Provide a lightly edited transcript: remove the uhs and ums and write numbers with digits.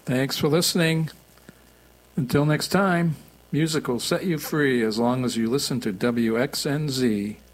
Thanks for listening. Until next time, music will set you free as long as you listen to WXNZ.